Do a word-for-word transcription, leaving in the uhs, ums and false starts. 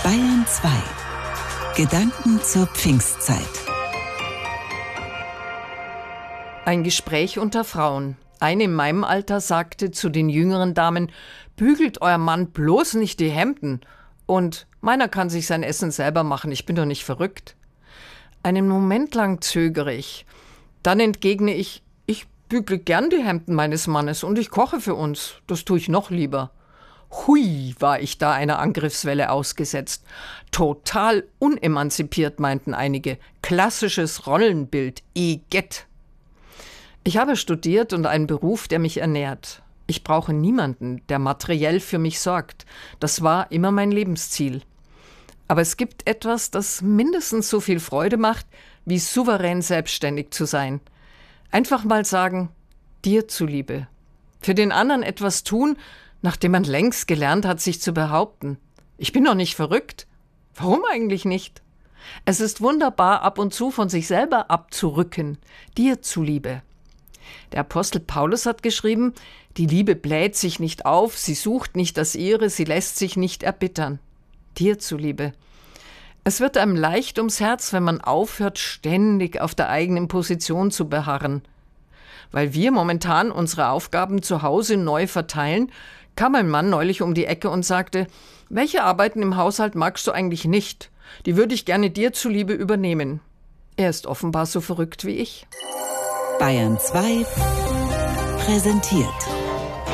Bayern zwei. Gedanken zur Pfingstzeit. Ein Gespräch unter Frauen. Eine in meinem Alter sagte zu den jüngeren Damen: Bügelt euer Mann bloß nicht die Hemden. Und meiner kann sich sein Essen selber machen, ich bin doch nicht verrückt. Einen Moment lang zögere ich. Dann entgegne ich: Ich bügle gern die Hemden meines Mannes und ich koche für uns. Das tue ich noch lieber. Hui, war ich da einer Angriffswelle ausgesetzt. Total unemanzipiert, meinten einige. Klassisches Rollenbild, Igitt. Ich habe studiert und einen Beruf, der mich ernährt. Ich brauche niemanden, der materiell für mich sorgt. Das war immer mein Lebensziel. Aber es gibt etwas, das mindestens so viel Freude macht, wie souverän selbstständig zu sein. Einfach mal sagen: dir zuliebe. Für den anderen etwas tun, nachdem man längst gelernt hat, sich zu behaupten. Ich bin doch nicht verrückt. Warum eigentlich nicht? Es ist wunderbar, ab und zu von sich selber abzurücken. Dir zuliebe. Der Apostel Paulus hat geschrieben: Die Liebe bläht sich nicht auf, sie sucht nicht das ihre, sie lässt sich nicht erbittern. Dir zuliebe. Es wird einem leicht ums Herz, wenn man aufhört, ständig auf der eigenen Position zu beharren. Weil wir momentan unsere Aufgaben zu Hause neu verteilen, kam ein Mann neulich um die Ecke und sagte: Welche Arbeiten im Haushalt magst du eigentlich nicht? Die würde ich gerne dir zuliebe übernehmen. Er ist offenbar so verrückt wie ich. Bayern zwei präsentiert